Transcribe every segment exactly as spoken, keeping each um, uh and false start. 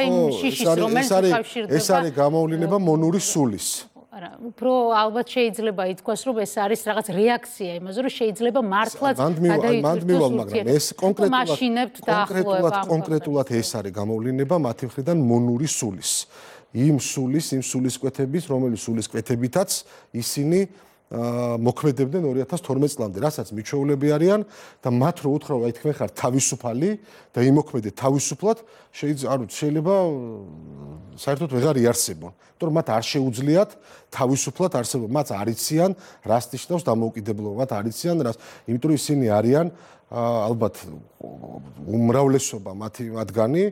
იმ შიშის, რომელიც უკავშირდება. ეს არის გამოვლინება მონური სულის. არა, უფრო ალბათ შეიძლება ითქვას, რომ ეს არის რაღაც რეაქცია იმაზე, რომ შეიძლება მართლაც გადაიტვირთოს მაგრამ ეს კონკრეტულად კონკრეტულად კონკრეტულად ეს არის გამოვლინება მათი მხრიდან მონური სულის. იმ სულის, იმ სულისკვეთების, რომელიც სულისკვეთებითაც ისინი მოქმედებდნენ ორი ათას თორმეტ წლამდე, რასაც მიჩვეულები არიან და მათ რო უთხრა, აი თქვენ ხართ თავისუფალი და იმოქმედეთ თავისუფლად, შეიძლება საერთოდ ვეღარ იარსებონ. იმიტომ რომ მათ არ შეუძლიათ თავისუფლად არსებობა, მათ არ იციან, რას ნიშნავს დამოუკიდებლობა, მათ არ იციან რას, იმიტომ რომ ისინი არიან ალბათ უმრავლესობა მათი მათგანი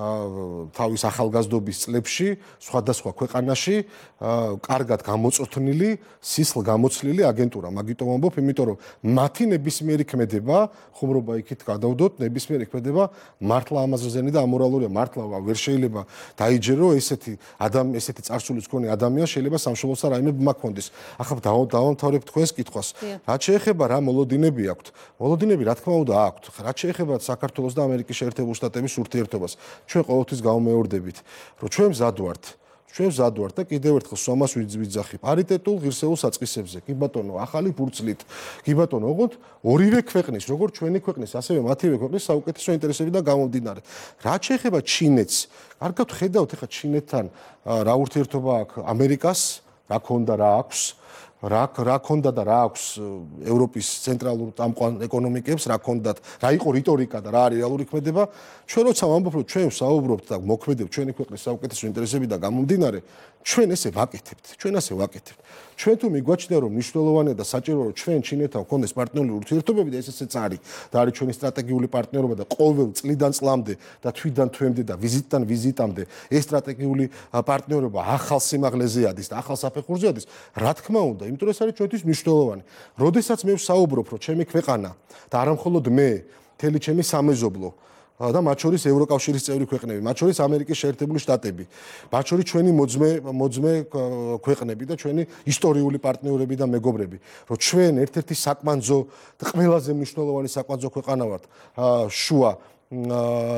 თავის ახალგაზრდობის წლებში სხვადასხვა ქვეყანაში კარგად გამოწვრთნილი, სისხლ გამოცლილი აგენტურა. მაგიტომ ამბობ, იმიტომ რომ მათი ნებისმიერი ქმედება, ხუმრობა იქით გადავდოთ, ნებისმიერი ქმედება მართლა ამაზრზენი და ამორალურია, მართლა ვერ შეიძლება დაიჯერო ესეთი ადამიანი, ესეთი წარსულის მქონე ადამიანს შეიძლება სამშობლოსა რაიმე ბმა ქონდეს. ახლა დავამთავრებ თქვენს კითხვას. რაც შეეხება რა მოლოდინები აქვთ? მოლოდინები რა თქმა უნდა აქვთ. რაც შეეხება საქართველოს და ამერიკის შეერთებული შტატების ურთიერთობას, ჩვენ ყოველთვის გავმეორდებით, რომ ჩვენ მზად ვართ. ჩვენ მზად ვართ და კიდევ ერთხელ სვამას ვიძახი პარიტეტულ ღირსეულ საწყისებზე. კი ბატონო, ახალი ფურცლით. კი ბატონო, ოღონდ ორივე ქვეყნის, როგორც ჩვენი ქვეყნის, ასევე მათივე ქვეყნის საუკეთესო ინტერესებიდან გამომდინარე. რაც შეეხება ჩინეთს, კარგად ხედავთ ახლა ჩინეთთან რა ურთიერთობა აქვს ამერიკას, რა ქონდა, რა აქვს. რა რა ქონდა და რა აქვს ევროპის ცენტრალურ წამყვან ეკონომიკებს, რა ქონდათ, რა იყო რიტორიკა და რა არის რეალური ქმედება. ჩვენ როცა ვამბობ, რომ ჩვენ ვსაუბრობთ და მოქმედებთ ჩვენი ქვეყნის საუკეთესო ინტერესებიდან გამომდინარე, ჩვენ ესე ვაკეთებთ, ჩვენ ასე ვაკეთებთ. ჩვენ თუ მიგვაჩნია, რომ მნიშვნელოვანია და საჭიროა, რომ ჩვენ ჩინეთთან გქონდეს პარტნიორული ურთიერთობები და ეს ესეც არის და არის ჩვენი სტრატეგიული პარტნიორობა და ყოველ წლიდან წლამდე და თვიდან თვემდე და ვიზიტიდან ვიზიტამდე ეს სტრატეგიული პარტნიორობა ახალ სიმაღლეზე ადის და ახალ საფეხურზე ადის, რა თქმა უნდა, იმიტომ რომ ეს არის ჩვენთვის მნიშვნელოვანი. როდესაც მე ვსაუბრობ, რომ ჩემი ქვეყანა და არა მხოლოდ მე, მთელი ჩემი სამეზობლო და მათ შორის ევროკავშირის წევრი ქვეყნები, მათ შორის ამერიკის შეერთებული შტატები, მათ შორის ჩვენი მოძმე მოძმე ქვეყნები და ჩვენი ისტორიული პარტნიორები და მეგობრები, რომ ჩვენ ერთ-ერთი საკმანძო და ყველაზე მნიშვნელოვანი საკმანძო ქვეყანა ვართ შუა